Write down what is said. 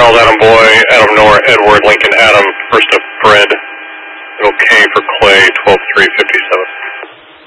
Charles, Adam Boy, Adam Nor, Edward, Lincoln, Adam, first to